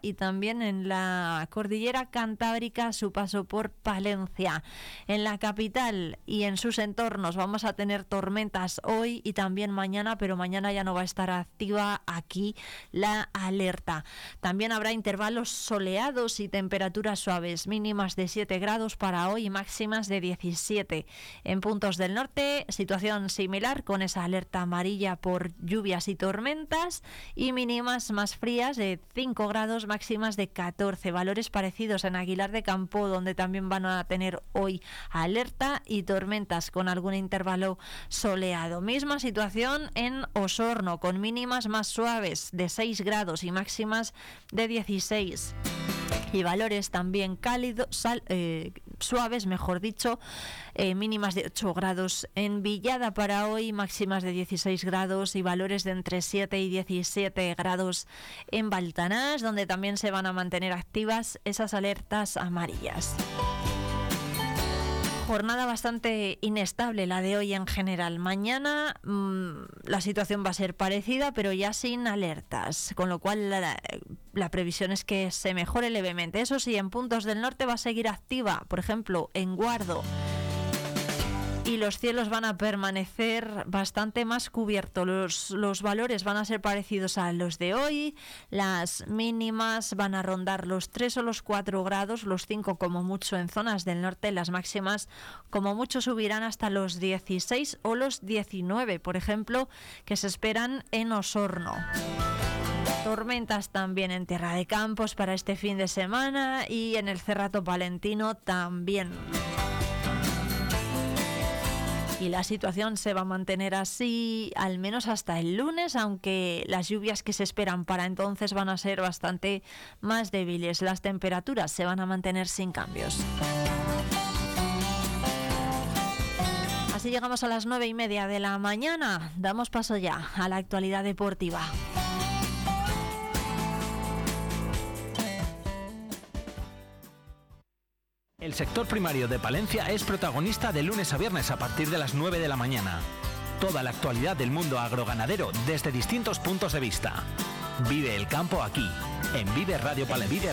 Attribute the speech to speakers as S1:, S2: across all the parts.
S1: y también en la cordillera cantábrica a su paso por Palencia. En la capital y en sus entornos vamos a tener tormentas hoy y también mañana, pero mañana ya no va a estar activa aquí la alerta. También habrá intervalos soleados y temperaturas suaves, mínimas de 7 grados para hoy y máximas de 17. En puntos del norte, situación similar con esa alerta amarilla por lluvias y tormentas y mínimas más frías de 5 grados, máximas de 14. Valores parecidos en Aguilar de Campo, donde también van a tener hoy alerta y tormentas con algún intervalo soleado. Misma situación en Osorno, con mínimas más suaves de 6 grados y máximas de 16. Y valores también cálidos, suaves, mejor dicho, mínimas de 8 grados en Villada para hoy, máximas de 16 grados y valores de entre 7 y 17 grados en Baltanás, donde también se van a mantener activas esas alertas amarillas. Jornada bastante inestable la de hoy en general. Mañana la situación va a ser parecida, pero ya sin alertas, con lo cual la previsión es que se mejore levemente. Eso sí, en puntos del norte va a seguir activa, por ejemplo, en Guardo. Y los cielos van a permanecer bastante más cubiertos. Los valores van a ser parecidos a los de hoy. Las mínimas van a rondar los 3 o los 4 grados, los 5 como mucho en zonas del norte. Las máximas como mucho subirán hasta los 16 o los 19, por ejemplo, que se esperan en Osorno. Tormentas también en Tierra de Campos para este fin de semana y en el Cerrato Palentino también. Y la situación se va a mantener así al menos hasta el lunes, aunque las lluvias que se esperan para entonces van a ser bastante más débiles. Las temperaturas se van a mantener sin cambios. Así llegamos a las 9:30 de la mañana. Damos paso ya a la actualidad deportiva.
S2: El sector primario de Palencia es protagonista de lunes a viernes a partir de las 9 de la mañana. Toda la actualidad del mundo agroganadero desde distintos puntos de vista. Vive el campo aquí, en Vive Radio Palencia.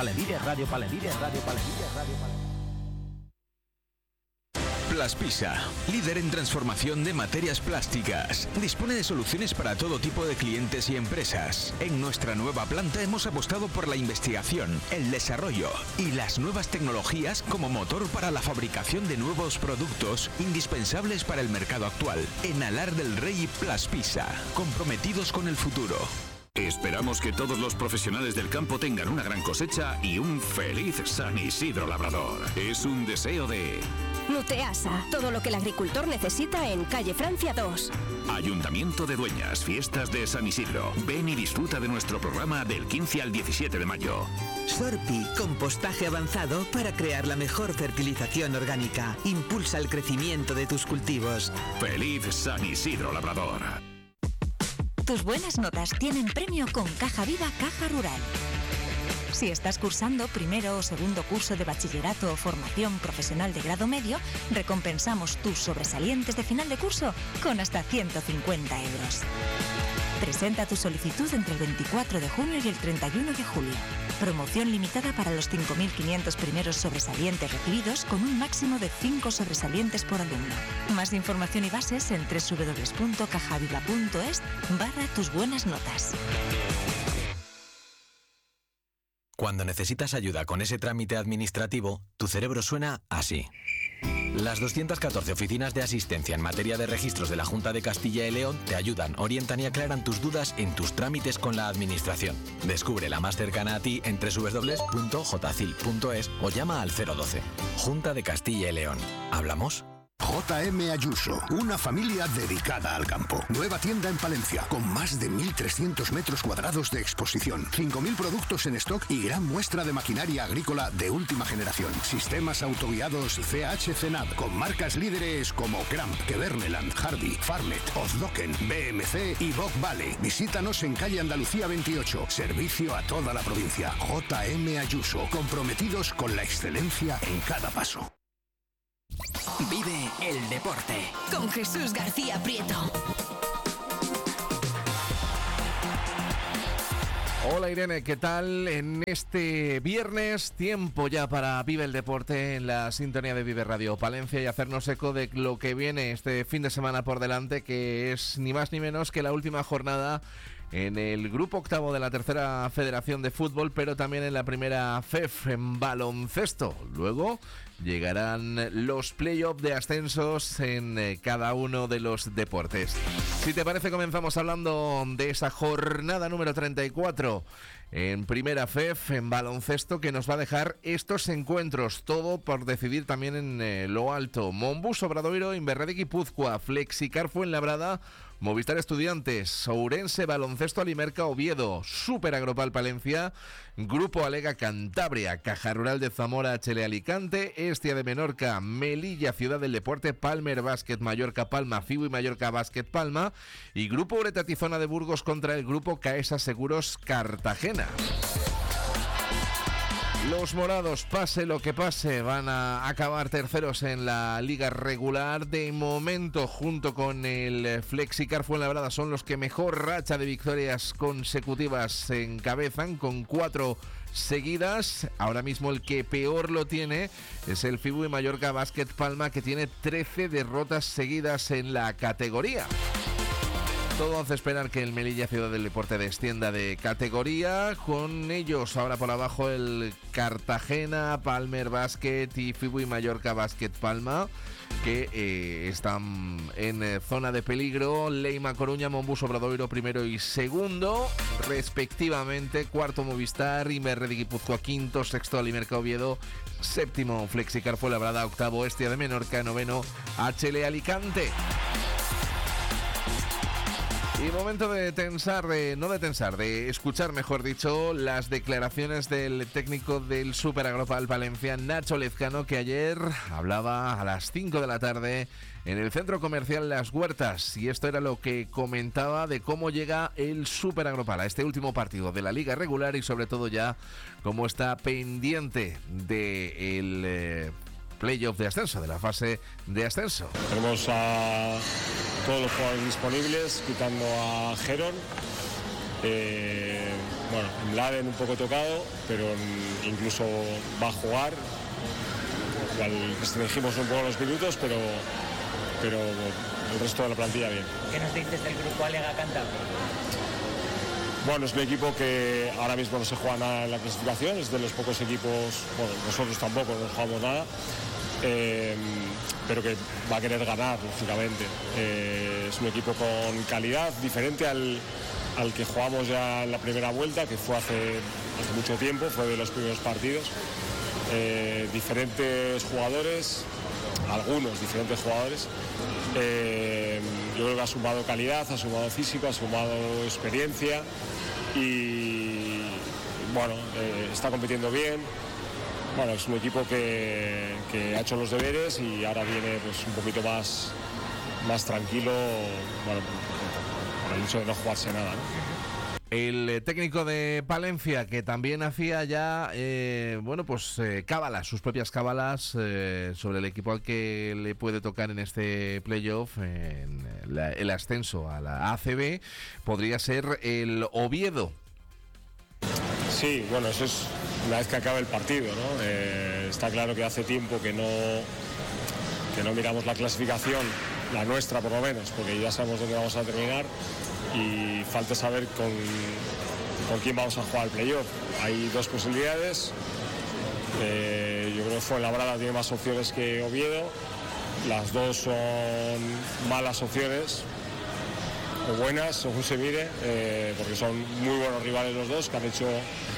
S3: Plaspisa, líder en transformación de materias plásticas. Dispone de soluciones para todo tipo de clientes y empresas. En nuestra nueva planta hemos apostado por la investigación, el desarrollo y las nuevas tecnologías como motor para la fabricación de nuevos productos indispensables para el mercado actual. En Alar del Rey y Plaspisa, comprometidos con el futuro.
S4: Esperamos que todos los profesionales del campo tengan una gran cosecha y un feliz San Isidro Labrador. Es un deseo de...
S5: Nuteasa, todo lo que el agricultor necesita en calle Francia 2.
S4: Ayuntamiento de Dueñas, fiestas de San Isidro. Ven y disfruta de nuestro programa del 15 al 17 de mayo.
S6: Sorpi, compostaje avanzado para crear la mejor fertilización orgánica. Impulsa el crecimiento de tus cultivos.
S4: Feliz San Isidro Labrador.
S7: Tus buenas notas tienen premio con Caja Viva Caja Rural. Si estás cursando primero o segundo curso de bachillerato o formación profesional de grado medio, recompensamos tus sobresalientes de final de curso con hasta 150 euros. Presenta tu solicitud entre el 24 de junio y el 31 de julio. Promoción limitada para los 5.500 primeros sobresalientes recibidos con un máximo de 5 sobresalientes por alumno. Más información y bases en www.cajaviva.es/tus buenas notas.
S8: Cuando necesitas ayuda con ese trámite administrativo, tu cerebro suena así. Las 214 oficinas de asistencia en materia de registros de la Junta de Castilla y León te ayudan, orientan y aclaran tus dudas en tus trámites con la administración. Descubre la más cercana a ti en www.jcil.es o llama al 012. Junta de Castilla y León. ¿Hablamos?
S9: JM Ayuso, una familia dedicada al campo. Nueva tienda en Palencia, con más de 1.300 metros cuadrados de exposición, 5.000 productos en stock y gran muestra de maquinaria agrícola de última generación. Sistemas autoguiados CH-CENAD, con marcas líderes como Cramp, Keverneland, Hardy, Farmet, Ozdoken, BMC y Bock Valley. Visítanos en calle Andalucía 28. Servicio a toda la provincia. JM Ayuso, comprometidos con la excelencia en cada paso.
S10: Vive el deporte
S5: con Jesús García Prieto.
S11: Hola Irene, ¿qué tal? En este viernes, tiempo ya para Vive el Deporte en la sintonía de Vive Radio Palencia y hacernos eco de lo que viene este fin de semana por delante, que es ni más ni menos que la última jornada en el grupo octavo de la tercera federación de fútbol, pero también en la primera FEF en baloncesto. Luego llegarán los play-off de ascensos en cada uno de los deportes. Si te parece, comenzamos hablando de esa jornada número 34 en primera FEF en baloncesto, que nos va a dejar estos encuentros, todo por decidir también en lo alto. Monbus Obradoiro, Inverredi Guipúzcoa, Flexicar Fuenlabrada, Movistar Estudiantes, Ourense Baloncesto Alimerca Oviedo, Super Agropal Palencia, Grupo Alega Cantabria, Caja Rural de Zamora HL Alicante, Estia de Menorca, Melilla Ciudad del Deporte, Palmer Basket Mallorca Palma, Fibu y Mallorca Basket Palma y Grupo Ureta Tizona de Burgos contra el Grupo Caesa Seguros Cartagena. Los morados, pase lo que pase, van a acabar terceros en la liga regular. De momento, junto con el Flexicar Fuenlabrada, son los que mejor racha de victorias consecutivas encabezan, con 4 seguidas. Ahora mismo el que peor lo tiene es el Fibu y Mallorca Basket Palma, que tiene 13 derrotas seguidas en la categoría. Todo hace esperar que el Melilla Ciudad del Deporte descienda de categoría. Con ellos ahora por abajo el Cartagena, Palmer Basket y Fibu y Mallorca Basket Palma, que están en zona de peligro. Leima Coruña, Monbus Obradoiro primero y segundo, respectivamente. Cuarto Movistar, Inverredi Guipúzcoa quinto, sexto Alimerca Oviedo, séptimo Flexicar Fuenlabrada, octavo Estia de Menorca, noveno HL Alicante. Y momento de de escuchar, mejor dicho, las declaraciones del técnico del Super Agropal Palencia, Nacho Lezcano, que ayer hablaba a las 5 de la tarde en el centro comercial Las Huertas. Y esto era lo que comentaba de cómo llega el Super Agropal a este último partido de la liga regular y sobre todo ya cómo está pendiente del playoff de ascenso, de la fase de ascenso.
S12: Tenemos a todos los jugadores disponibles, quitando a Geron. Mladen un poco tocado, pero incluso va a jugar, lo cual restringimos un poco los minutos, pero el resto de la plantilla bien.
S13: ¿Qué nos dices del grupo Alega Cantabria?
S12: Bueno, es un equipo que ahora mismo no se juega nada en la clasificación, es de los pocos equipos, nosotros tampoco no jugamos nada, pero que va a querer ganar, lógicamente. Es un equipo con calidad, diferente al que jugamos ya en la primera vuelta, que fue hace mucho tiempo, fue de los primeros partidos. Diferentes jugadores, algunos diferentes jugadores. Yo creo que ha sumado calidad, ha sumado físico, ha sumado experiencia y está compitiendo bien. Bueno, es un equipo que ha hecho los deberes y ahora viene pues un poquito más tranquilo, por el hecho de no jugarse nada, ¿no?
S11: El técnico de Palencia, que también hacía ya cábalas, sus propias cábalas sobre el equipo al que le puede tocar en este playoff, en el ascenso a la ACB, podría ser el Oviedo.
S12: Sí, bueno, eso es una vez que acabe el partido, ¿no? Está claro que hace tiempo que no miramos la clasificación, la nuestra por lo menos, porque ya sabemos dónde vamos a terminar y falta saber con quién vamos a jugar el playoff. Hay dos posibilidades. Yo creo que Fuenlabrada tiene más opciones que Oviedo. Las dos son malas opciones, o buenas, según se mire, porque son muy buenos rivales los dos, que han hecho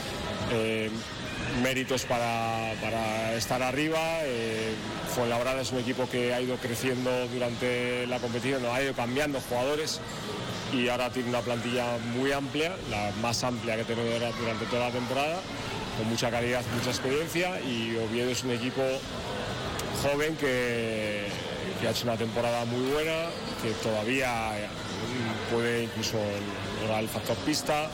S12: méritos para estar arriba. Fuenlabrada es un equipo que ha ido creciendo durante la competición, ha ido cambiando jugadores y ahora tiene una plantilla muy amplia, la más amplia que ha tenido durante toda la temporada, con mucha calidad, mucha experiencia. Y Oviedo es un equipo joven que ha hecho una temporada muy buena, que todavía puede incluso lograr el factor pista.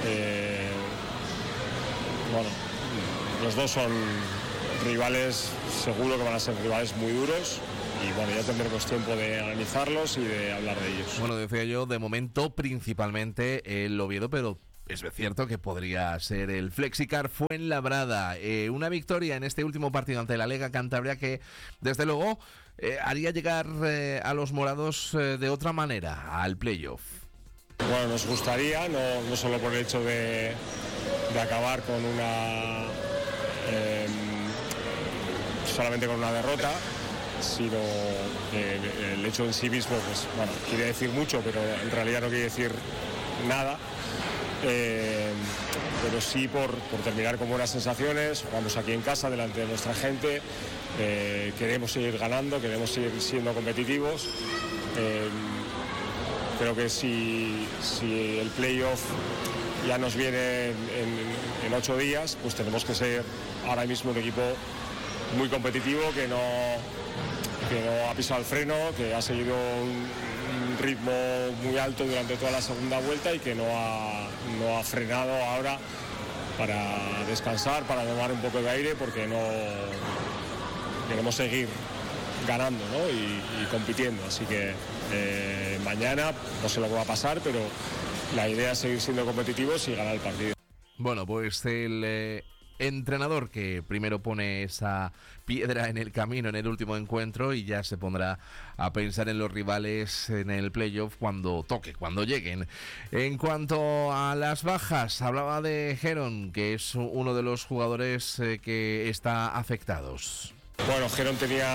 S12: Los dos son rivales, seguro que van a ser rivales muy duros. Y ya tendremos tiempo de analizarlos y de hablar de ellos.
S11: Bueno, decía yo, de momento principalmente el Oviedo, pero es cierto que podría ser el Flexicar Fuenlabrada. Una victoria en este último partido ante la Lega Cantabria que, desde luego, haría llegar a los morados de otra manera al playoff.
S12: Bueno, nos gustaría, no solo por el hecho de acabar con solamente con una derrota, sino que el hecho en sí mismo, pues bueno, quiere decir mucho, pero en realidad no quiere decir nada. Pero sí por terminar con buenas sensaciones. Jugamos aquí en casa delante de nuestra gente, queremos seguir ganando, queremos seguir siendo competitivos. Creo que si el playoff ya nos viene en 8 días, pues tenemos que ser ahora mismo un equipo muy competitivo, que no ha pisado el freno, que ha seguido un ritmo muy alto durante toda la segunda vuelta y que no ha frenado ahora para descansar, para tomar un poco de aire, porque no queremos seguir ganando, ¿no? y compitiendo. Así que mañana no sé lo que va a pasar, pero la idea es seguir siendo competitivos y ganar el partido.
S11: Bueno, pues el entrenador que primero pone esa piedra en el camino en el último encuentro y ya se pondrá a pensar en los rivales en el playoff cuando toque, cuando lleguen. En cuanto a las bajas, hablaba de Heron, que es uno de los jugadores que está afectados.
S12: Bueno, Heron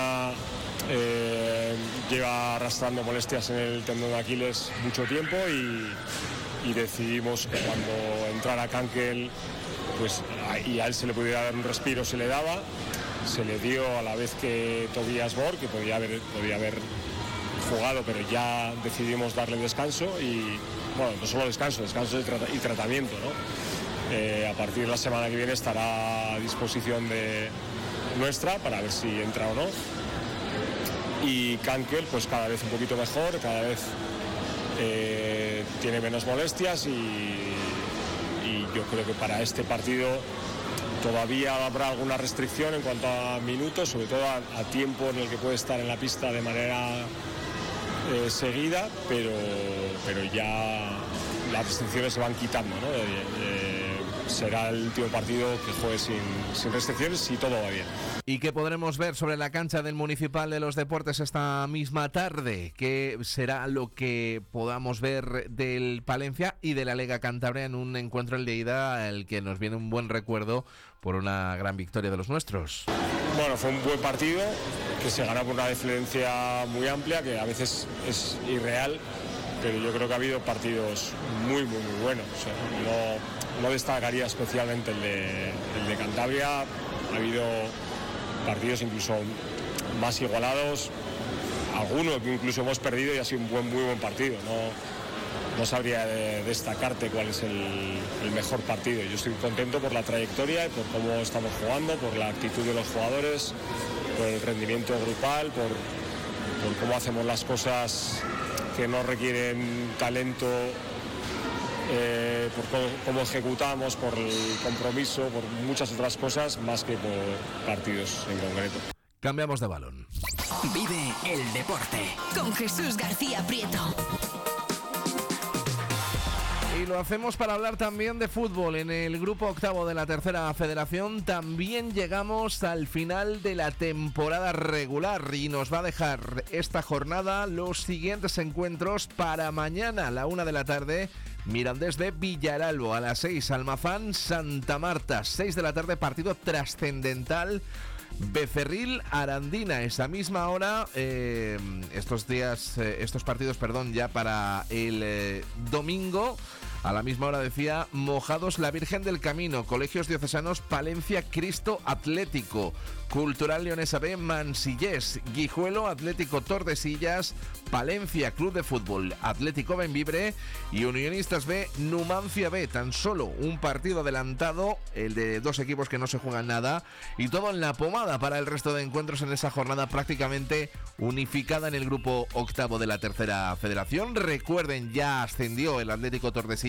S12: lleva arrastrando molestias en el tendón de Aquiles mucho tiempo y decidimos que cuando entrara Kankel, pues y a él se le pudiera dar un respiro, se le daba, se le dio a la vez que Tobias Borg, que podía haber jugado, pero ya decidimos darle descanso y, bueno, no solo descanso y tratamiento, ¿no? A partir de la semana que viene estará a disposición de nuestra para ver si entra o no. Y Kankel, pues cada vez un poquito mejor, cada vez tiene menos molestias y yo creo que para este partido todavía habrá alguna restricción en cuanto a minutos, sobre todo a tiempo en el que puede estar en la pista de manera seguida, pero ya las restricciones se van quitando, ¿no? Será el último partido que juegue sin restricciones y todo va bien.
S11: ¿Y qué podremos ver sobre la cancha del Municipal de los Deportes esta misma tarde? ¿Qué será lo que podamos ver del Palencia y de la Lega Cantabria en un encuentro el de ida, el que nos viene un buen recuerdo por una gran victoria de los nuestros?
S12: Bueno, fue un buen partido que se ganó por una diferencia muy amplia, que a veces es irreal, pero yo creo que ha habido partidos muy buenos. O sea, no destacaría especialmente el de Cantabria. Ha habido partidos incluso más igualados, algunos que incluso hemos perdido y ha sido un muy buen partido. No sabría destacarte cuál es el mejor partido. Yo estoy contento por la trayectoria, por cómo estamos jugando, por la actitud de los jugadores, por el rendimiento grupal, por cómo hacemos las cosas que no requieren talento, por cómo ejecutamos, por el compromiso, por muchas otras cosas, más que por partidos en concreto.
S11: Cambiamos de balón.
S10: Vive el deporte
S5: con Jesús García Prieto.
S11: Y lo hacemos para hablar también de fútbol. En el grupo octavo de la tercera federación también llegamos al final de la temporada regular y nos va a dejar esta jornada los siguientes encuentros para mañana a la 1 de la tarde. Mirandés de Villaralbo, a las 6 Almazán Santa Marta, 6 de la tarde partido trascendental. Becerril Arandina, esa misma hora, estos partidos, ya para el domingo. A la misma hora decía Mojados la Virgen del Camino, Colegios Diocesanos Palencia Cristo Atlético, Cultural Leonesa B Mansillés, Guijuelo Atlético Tordesillas, Palencia Club de Fútbol Atlético Bembibre y Unionistas B Numancia B. Tan solo un partido adelantado, el de dos equipos que no se juegan nada, y todo en la pomada para el resto de encuentros en esa jornada prácticamente unificada en el grupo octavo de la tercera federación. Recuerden, ya ascendió el Atlético Tordesillas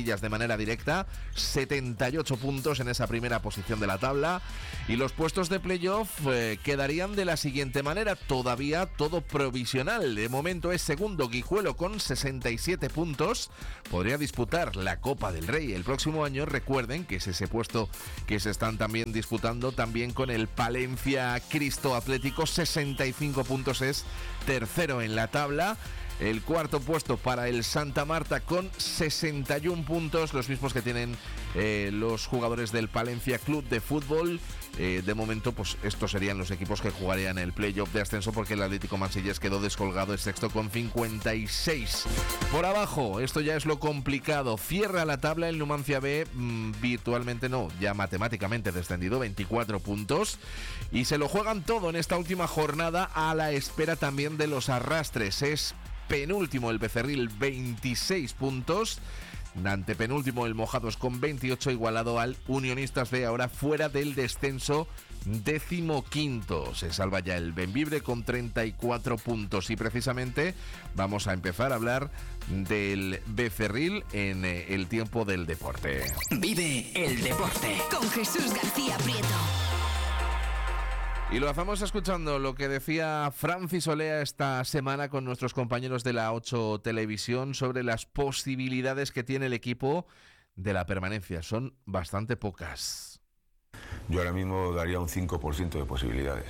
S11: Casillas de manera directa, 78 puntos en esa primera posición de la tabla, y los puestos de playoff quedarían de la siguiente manera, todavía todo provisional. De momento es segundo Guijuelo con 67 puntos, podría disputar la Copa del Rey el próximo año. Recuerden que es ese puesto que se están también disputando también con el Palencia Cristo Atlético, 65 puntos, es tercero en la tabla. El cuarto puesto para el Santa Marta con 61 puntos, los mismos que tienen los jugadores del Palencia Club de Fútbol. De momento, pues estos serían los equipos que jugarían el playoff de ascenso, porque el Atlético Marsellés quedó descolgado, el sexto con 56. Por abajo, esto ya es lo complicado. Cierra la tabla el Numancia B, virtualmente no, ya matemáticamente descendido, 24 puntos. Y se lo juegan todo en esta última jornada a la espera también de los arrastres. Es penúltimo el Becerril, 26 puntos. Antepenúltimo el Mojados con 28, igualado al Unionistas B, ahora fuera del descenso, 15º. Se salva ya el Bembibre con 34 puntos. Y precisamente vamos a empezar a hablar del Becerril en el tiempo del deporte.
S10: Vive el deporte
S5: con Jesús García Prieto.
S11: Y lo hacemos escuchando lo que decía Francis Olea esta semana con nuestros compañeros de la 8 Televisión sobre las posibilidades que tiene el equipo de la permanencia. Son bastante pocas.
S14: Yo ahora mismo daría un 5% de posibilidades.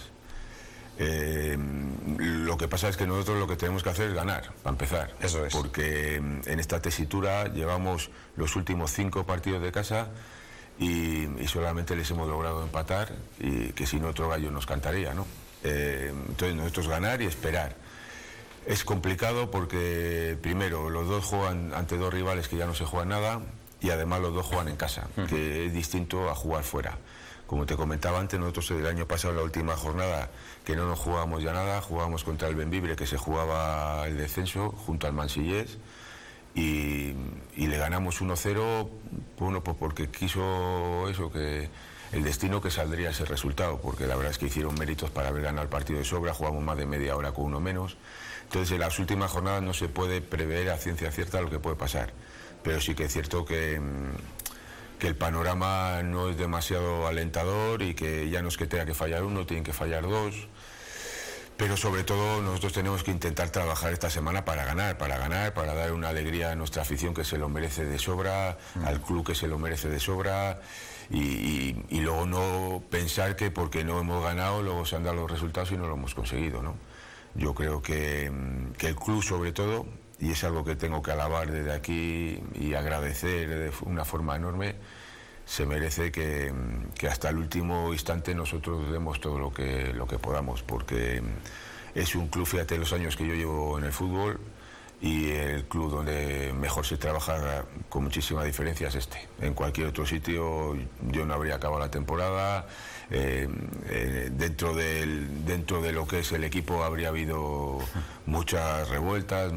S14: Lo que pasa es que nosotros lo que tenemos que hacer es ganar, para empezar.
S15: Eso es.
S14: Porque en esta tesitura llevamos los últimos 5 partidos de casa y solamente les hemos logrado empatar, y que si no otro gallo nos cantaría, ¿no? Entonces nosotros ganar y esperar. Es complicado porque primero los dos juegan ante dos rivales que ya no se juegan nada, y además los dos juegan en casa, que es distinto a jugar fuera. Como te comentaba antes, nosotros el año pasado, en la última jornada, que no nos jugábamos ya nada, jugábamos contra el Bembibre, que se jugaba el descenso junto al Mansillés, y le ganamos 1-0, bueno, pues porque quiso eso, que el destino que saldría ese resultado, porque la verdad es que hicieron méritos para haber ganado el partido de sobra, jugamos más de media hora con uno menos. Entonces en las últimas jornadas no se puede prever a ciencia cierta lo que puede pasar, pero sí que es cierto que el panorama no es demasiado alentador, y que ya no es que tenga que fallar uno, tienen que fallar dos. Pero sobre todo nosotros tenemos que intentar trabajar esta semana para ganar, para dar una alegría a nuestra afición, que se lo merece de sobra, al club, que se lo merece de sobra, y luego no pensar que porque no hemos ganado luego se han dado los resultados y no lo hemos conseguido, ¿no? Yo creo que el club, sobre todo, y es algo que tengo que alabar desde aquí y agradecer de una forma enorme, se merece que hasta el último instante nosotros demos todo lo que podamos, porque es un club, fíjate los años que yo llevo en el fútbol, y el club donde mejor se trabaja con muchísima diferencia es este. En cualquier otro sitio yo no habría acabado la temporada, dentro de lo que es el equipo habría habido muchas revueltas,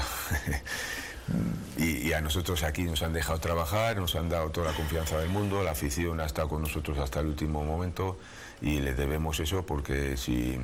S14: y a nosotros aquí nos han dejado trabajar, nos han dado toda la confianza del mundo, la afición ha estado con nosotros hasta el último momento, y les debemos eso, porque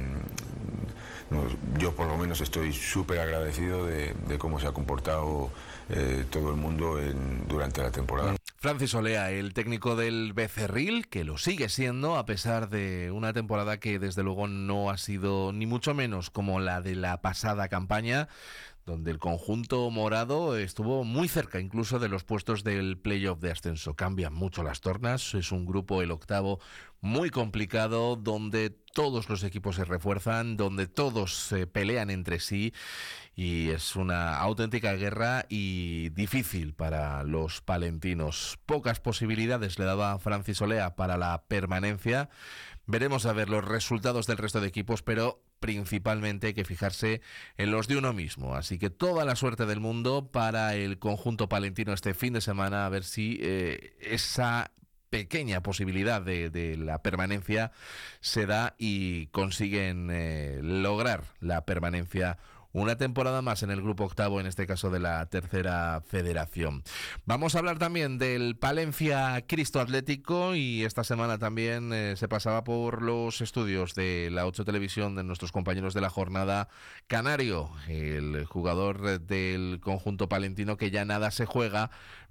S14: yo por lo menos estoy súper agradecido de cómo se ha comportado todo el mundo durante la temporada.
S11: Francis Olea, el técnico del Becerril, que lo sigue siendo a pesar de una temporada que desde luego no ha sido ni mucho menos como la de la pasada campaña, donde el conjunto morado estuvo muy cerca incluso de los puestos del playoff de ascenso. Cambian mucho las tornas, es un grupo, el octavo, muy complicado, donde todos los equipos se refuerzan, donde todos se pelean entre sí, y es una auténtica guerra y difícil para los palentinos. Pocas posibilidades le daba Francis Olea para la permanencia. Veremos a ver los resultados del resto de equipos, pero principalmente hay que fijarse en los de uno mismo. Así que toda la suerte del mundo para el conjunto palentino este fin de semana, a ver si esa pequeña posibilidad de la permanencia se da y consiguen lograr la permanencia una temporada más en el grupo octavo, en este caso de la tercera federación. Vamos a hablar también del Palencia Cristo Atlético, y esta semana también se pasaba por los estudios de la 8 Televisión de nuestros compañeros de la jornada Canario, el jugador del conjunto palentino, que ya nada se juega,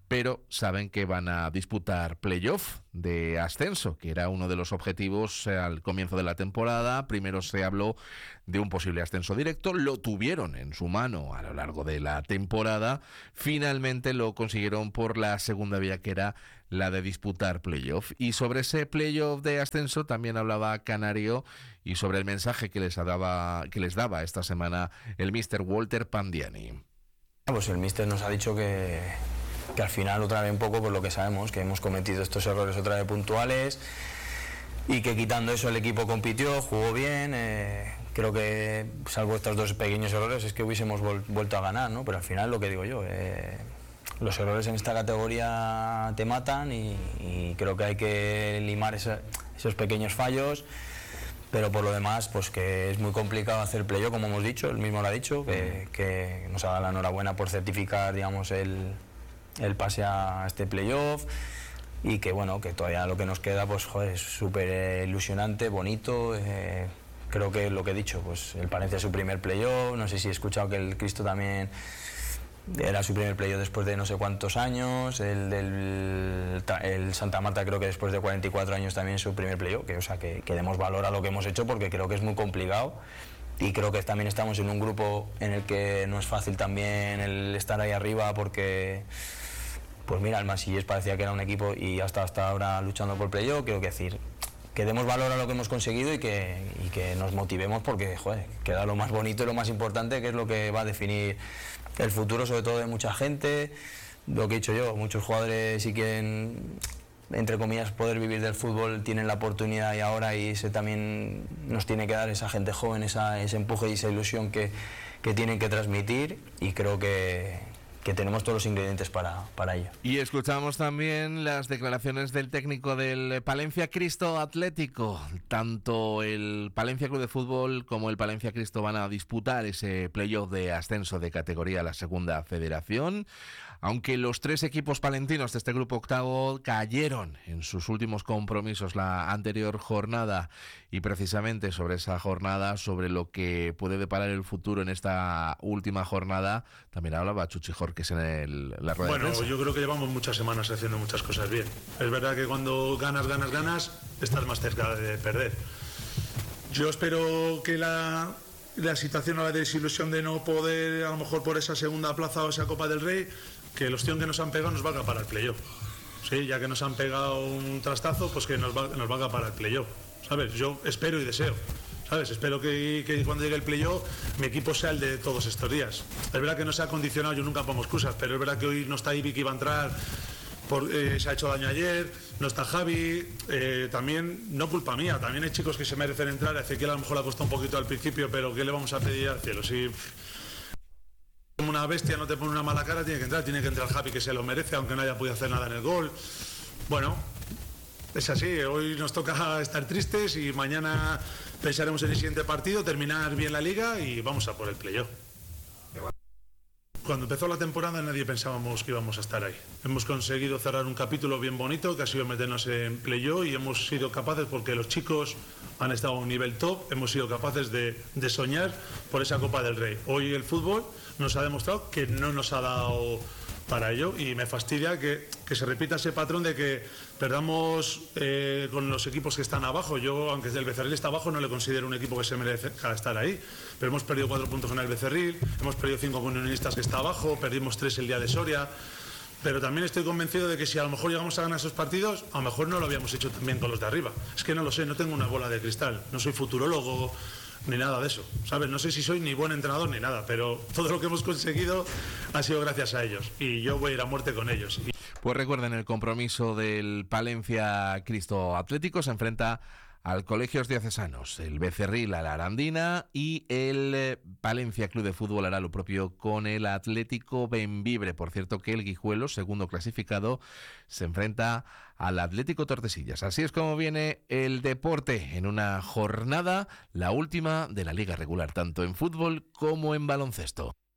S11: pero saben que van a disputar playoff de ascenso, que era uno de los objetivos al comienzo de la temporada. Primero se habló de un posible ascenso directo, lo tuvieron en su mano a lo largo de la temporada, finalmente lo consiguieron por la segunda vía, que era la de disputar playoff. Y sobre ese playoff de ascenso también hablaba Canario, y sobre el mensaje que les daba esta semana el míster Walter Pandiani.
S15: Pues el míster nos ha dicho que al final, otra vez un poco por lo que sabemos, que hemos cometido estos errores otra vez puntuales, y que quitando eso el equipo compitió, jugó bien. Creo que salvo estos dos pequeños errores es que hubiésemos vuelto a ganar, ¿no? Pero al final, lo que digo yo, los errores en esta categoría te matan, y creo que hay que limar esos pequeños fallos. Pero por lo demás, pues que es muy complicado hacer playoff, como hemos dicho, él mismo lo ha dicho, que nos ha dado la enhorabuena por certificar, digamos, el pase a este playoff, y que bueno, que todavía lo que nos queda, pues joder, es súper ilusionante, bonito. Creo que lo que he dicho, pues el Palencia es su primer playoff, no sé si he escuchado que el Cristo también era su primer playoff después de no sé cuántos años, el Santa Marta creo que después de 44 años también es su primer playoff, o sea, que demos valor a lo que hemos hecho, porque creo que es muy complicado, y creo que también estamos en un grupo en el que no es fácil también el estar ahí arriba, porque pues mira, el Marsellés parecía que era un equipo y hasta ahora luchando por playoff. Quiero decir, que demos valor a lo que hemos conseguido y que nos motivemos, porque joder, queda lo más bonito y lo más importante, que es lo que va a definir el futuro, sobre todo de mucha gente. Lo que he dicho yo, muchos jugadores, si quieren, entre comillas, poder vivir del fútbol, tienen la oportunidad y ahora, y ese también nos tiene que dar esa gente joven, ese empuje y esa ilusión que tienen que transmitir, y creo que tenemos todos los ingredientes para ello.
S11: Y escuchamos también las declaraciones del técnico del Palencia Cristo Atlético. Tanto el Palencia Club de Fútbol como el Palencia Cristo van a disputar ese playoff de ascenso de categoría a la Segunda Federación. Aunque los tres equipos palentinos de este grupo octavo cayeron en sus últimos compromisos la anterior jornada, y precisamente sobre esa jornada, sobre lo que puede deparar el futuro en esta última jornada, también hablaba Chuchi Jorques en la rueda de prensa.
S16: Bueno, yo creo que llevamos muchas semanas haciendo muchas cosas bien. Es verdad que cuando ganas, estás más cerca de perder. Yo espero que la situación o la desilusión de no poder, a lo mejor por esa segunda plaza o esa Copa del Rey, que el ostión que nos han pegado nos valga para el playoff. Sí, ya que nos han pegado un trastazo, pues que nos valga para el playoff, ¿sabes? Yo espero y deseo, ¿sabes? Espero que cuando llegue el playoff mi equipo sea el de todos estos días. Es verdad que no se ha condicionado, yo nunca pongo excusas, pero es verdad que hoy no está Ibi, que iba a entrar, se ha hecho daño ayer, no está Javi, también no culpa mía, también hay chicos que se merecen entrar. A Ezequiel a lo mejor le ha costado un poquito al principio, pero ¿qué le vamos a pedir al cielo? Si como una bestia no te pone una mala cara, tiene que entrar Javi, que se lo merece, aunque no haya podido hacer nada en el gol. Bueno, es así, hoy nos toca estar tristes y mañana pensaremos en el siguiente partido, terminar bien la liga y vamos a por el playoff. Cuando empezó la temporada nadie pensábamos que íbamos a estar ahí. Hemos conseguido cerrar un capítulo bien bonito, que ha sido meternos en playoff, y hemos sido capaces, porque los chicos han estado a un nivel top, hemos sido capaces de soñar por esa Copa del Rey. Hoy el fútbol nos ha demostrado que no nos ha dado para ello, y me fastidia que se repita ese patrón de que perdamos con los equipos que están abajo. Yo, aunque el Becerril está abajo, no le considero un equipo que se merezca estar ahí, pero hemos perdido 4 puntos con el Becerril, hemos perdido 5 con Unionistas, que está abajo, perdimos 3 el día de Soria. Pero también estoy convencido de que si a lo mejor llegamos a ganar esos partidos, a lo mejor no lo habíamos hecho tan bien con los de arriba. Es que no lo sé, no tengo una bola de cristal, no soy futurólogo ni nada de eso, ¿sabes? No sé si soy ni buen entrenador ni nada, pero todo lo que hemos conseguido ha sido gracias a ellos, y yo voy a ir a muerte con ellos.
S11: Pues recuerden, el compromiso del Palencia Cristo Atlético se enfrenta al Colegios Diocesanos, el Becerril a la Arandina, y el Palencia Club de Fútbol hará lo propio con el Atlético Bembibre. Por cierto que el Guijuelo, segundo clasificado, se enfrenta al Atlético Tordesillas. Así es como viene el deporte en una jornada, la última de la liga regular, tanto en fútbol como en baloncesto.